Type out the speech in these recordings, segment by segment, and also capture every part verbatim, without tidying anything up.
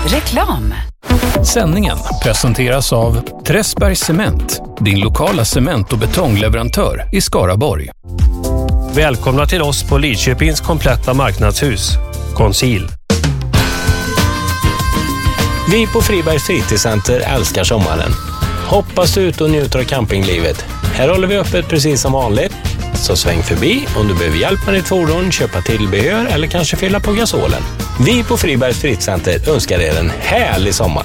Reklam. Sändningen presenteras av Träsbergs Cement, din lokala cement- och betongleverantör i Skaraborg. Välkomna till oss på Lidköpings kompletta marknadshus, Conceal. Vi på Fribergs fritidscenter älskar sommaren. Hoppas du ut och njuter av campinglivet. Här håller vi öppet precis som vanligt. Så sväng förbi om du behöver hjälp med ditt fordon, köpa tillbehör eller kanske fylla på gasolen. Vi på Fribergs fritidscenter önskar er en härlig sommar.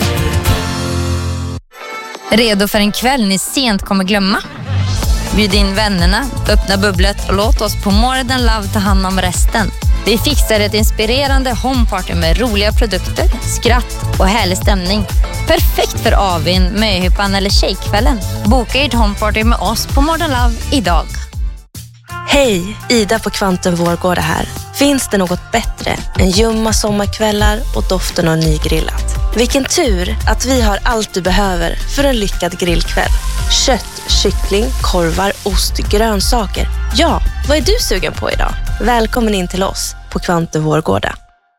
Redo för en kväll ni sent kommer glömma? Bjud in vännerna, öppna bubblet och låt oss på More Than Love ta hand om resten. Vi fixar ett inspirerande homeparty med roliga produkter, skratt och härlig stämning. Perfekt för avin, möhippan eller tjejkvällen. Boka ert homeparty med oss på More Than Love idag. Hej, Ida på Kvantum Vårgårda här. Finns det något bättre än ljumma sommarkvällar och doften av nygrillat? Vilken tur att vi har allt du behöver för en lyckad grillkväll. Kött, kyckling, korvar, ost, grönsaker. Ja, vad är du sugen på idag? Välkommen in till oss på Kvantum Vårgårda.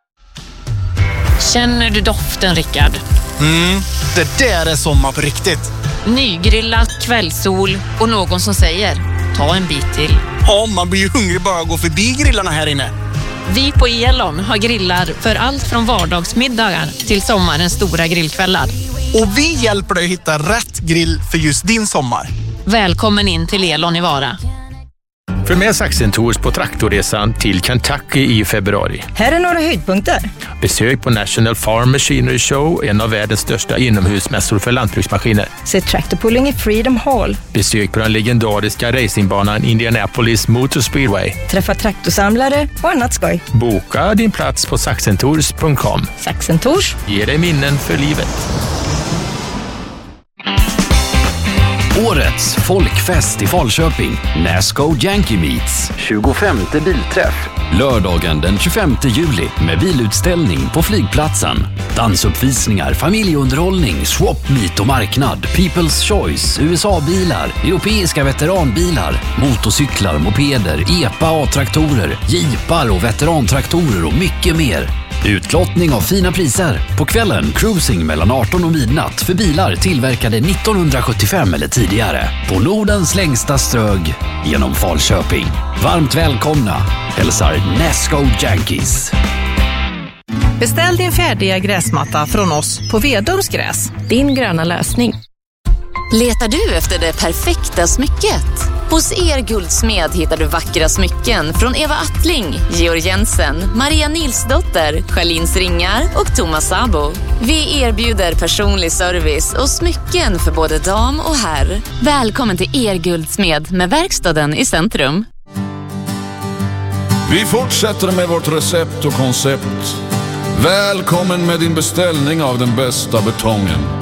Känner du doften, Rickard? Mm, det där är sommar på riktigt. Nygrillat, kvällssol och någon som säger, ta en bit till. Ja, man blir ju hungrig bara att gå förbi grillarna här inne. Vi på Elon har grillar för allt från vardagsmiddagar till sommarens stora grillkvällar. Och vi hjälper dig att hitta rätt grill för just din sommar. Välkommen in till Elon i Vara. För med Saxen Tours på traktorresan till Kentucky i februari. Här är några höjdpunkter. Besök på National Farm Machinery Show, en av världens största inomhusmässor för lantbruksmaskiner. Se tractorpulling i Freedom Hall. Besök på den legendariska racingbanan Indianapolis Motor Speedway. Träffa traktorsamlare och annat skoj. Boka din plats på saxen tours punkt com. Saxen Tours. Ge dig minnen för livet. Årets folkfest i Falköping, Nasco Yankee Meets, tjugofemte bilträff. Lördagen den tjugofemte juli med bilutställning på flygplatsen. Dansuppvisningar, familjeunderhållning, swap meet och marknad, People's Choice, U S A-bilar, europeiska veteranbilar, motorcyklar, mopeder, E P A A-traktorer, jeepar och veterantraktorer och mycket mer. Utlottning av fina priser. På kvällen cruising mellan arton och midnatt för bilar tillverkade nittonhundrasjuttiofem eller tidigare. På Nordens längsta strög genom Falköping. Varmt välkomna. Hälsar Nasco Yankees. Beställ din färdiga gräsmatta från oss på Vedums gräs. Din gröna lösning. Letar du efter det perfekta smycket? Hos Er Guldsmed hittar du vackra smycken från Eva Attling, Georg Jensen, Maria Nilsdotter, Charlins Ringar och Thomas Sabo. Vi erbjuder personlig service och smycken för både dam och herr. Välkommen till Er Guldsmed med verkstaden i centrum. Vi fortsätter med vårt recept och koncept. Välkommen med din beställning av den bästa betongen.